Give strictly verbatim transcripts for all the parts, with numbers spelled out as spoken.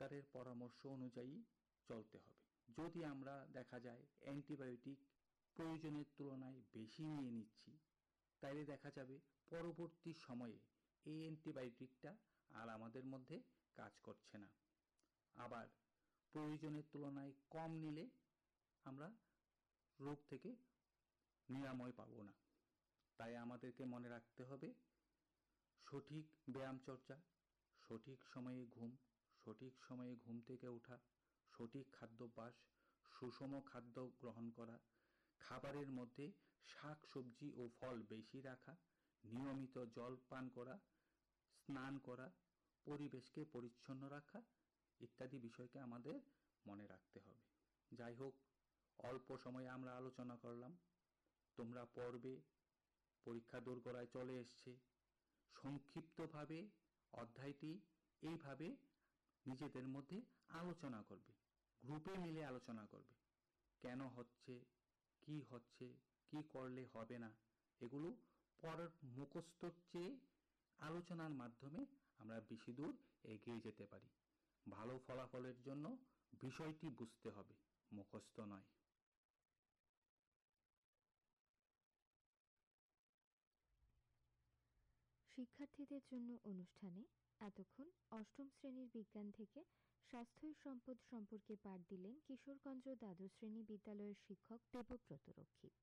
ডাক্তারের পরামর্শ অনুযায়ী চলতে হবে। যদি আমরা দেখা যায় অ্যান্টিবায়োটিক প্রয়োজনের তুলনায় বেশি নিয়ে নিচ্ছি, তাইলে দেখা যাবে পরবর্তী সময়ে এই অ্যান্টিবায়োটিকটা আর আমাদের মধ্যে কাজ করছে না। আবার প্রয়োজনের তুলনায় কম নিলে আমরা রোগ থেকে নিরাময় পাব না। তাই আমাদেরকে মনে রাখতে হবে সঠিক ব্যায়াম চর্চা, সঠিক সময়ে ঘুম, সঠিক সময়ে ঘুম থেকে ওঠা, সঠিক খাদ্যাভ্যাস, সুষম খাদ্য গ্রহণ করা, খাবারের মধ্যে শাক সবজি ও ফল বেশি রাখা, নিয়মিত জল পান করা, স্নান করা, পরিবেশকে পরিচ্ছন্ন রাখা ইত্যাদি বিষয়কে আমাদের মনে রাখতে হবে। যাই হোক, অল্প সময়ে আমরা আলোচনা করলাম, তোমরা পড়বে, পরীক্ষা দোরগোড়ায় চলে এসছে। সংক্ষিপ্তভাবে অধ্যায়টি এইভাবে নিজেদের মধ্যে আলোচনা করবে, গ্রুপে মিলে আলোচনা করবে, কেন হচ্ছে, কি হচ্ছে, কি করলে হবে না, এগুলো পড়ার মুখস্থর চেয়ে আলোচনার মাধ্যমে আমরা বেশি দূর এগিয়ে যেতে পারি। ভালো ফলাফলের জন্য বিষয়টি বুঝতে হবে, মুখস্থ নয়। শিক্ষার্থীদের জন্য অনুষ্ঠানে এতক্ষণ অষ্টম শ্রেণীর বিজ্ঞান থেকে স্বাস্থ্যই সম্পদ সম্পর্কে পাঠ দিলেন কিশোরগঞ্জ দ্বাদশ শ্রেণী বিদ্যালয়ের শিক্ষক দেবব্রত রক্ষিত।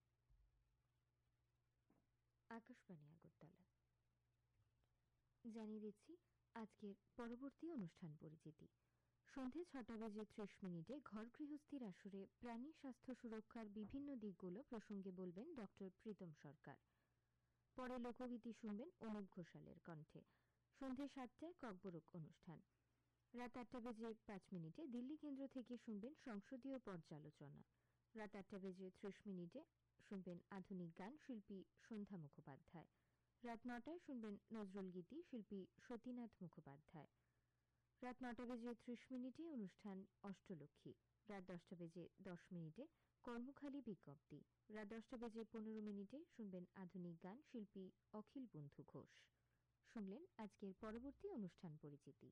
আকাশবাণী আগরতলা। জানিয়ে দিচ্ছি আজকের পরবর্তী অনুষ্ঠান পরিচিতি। সন্ধে ছটা বেজে ত্রিশ মিনিটে ঘর গৃহস্থীর আসরে প্রাণী স্বাস্থ্য সুরক্ষার বিভিন্ন দিকগুলো প্রসঙ্গে বলবেন ডক্টর প্রীতম সরকার। পরে লোকগীতি শুনবেন অনুপ ঘোষালের কণ্ঠে। সন্ধে সাতটায় ককবরক অনুষ্ঠান। রাত আটটা বেজে পাঁচ মিনিটে দিল্লি কেন্দ্র থেকে শুনবেন সংসদীয় পর্যালোচনা। রাত আটটা বেজে ত্রিশ মিনিটে শুনবেন আধুনিক গান, শিল্পী সন্ধ্যা মুখোপাধ্যায়। রাত নটায় শুনবেন নজরুল গীতি, শিল্পী সতীনাথ মুখোপাধ্যায়। রাত নটা বেজে ত্রিশ মিনিটে অনুষ্ঠান অষ্টলক্ষ্মী। রাত দশটা বেজে দশ মিনিটে কর্মখালী বিজ্ঞপ্তি। রাত দশটা বেজে পনেরো মিনিটে শুনবেন আধুনিক গান, শিল্পী অখিল বন্ধু ঘোষ। শুনলেন আজকের পরবর্তী অনুষ্ঠান পরিচিতি।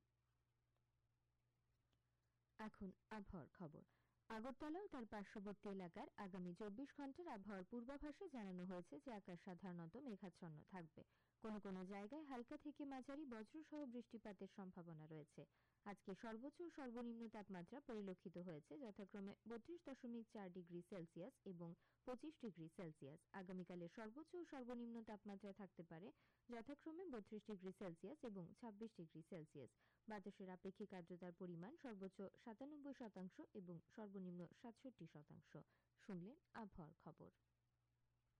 এখন আবহাওয়ার খবর। আগরতলা ও তার পার্শ্ববর্তী এলাকার আগামী চব্বিশ ঘন্টার আবহাওয়ার পূর্বাভাসে জানানো হয়েছে যে আকাশ সাধারণত মেঘাচ্ছন্ন থাকবে। কোনো কোনো জায়গায় হালকা থেকে মাঝারি বজ্রসহ বৃষ্টিপাতের সম্ভাবনা রয়েছে। আজকে সর্বোচ্চ ও সর্বনিম্ন তাপমাত্রা পরিলক্ষিত হয়েছে যথাক্রমে বত্রিশ দশমিক চার ডিগ্রি সেলসিয়াস এবং পঁচিশ ডিগ্রি সেলসিয়াস। আগামীকালের সর্বোচ্চ ও সর্বনিম্ন তাপমাত্রা থাকতে পারে যথাক্রমে বত্রিশ ডিগ্রি সেলসিয়াস এবং ছাব্বিশ ডিগ্রি সেলসিয়াস। বাতাসের আপেক্ষিক আর্দ্রতার পরিমাণ সর্বোচ্চ সাতানব্বই শতাংশ এবং সর্বনিম্ন সাতষট্টি শতাংশ। শুনলেন আবহাওয়ার খবর।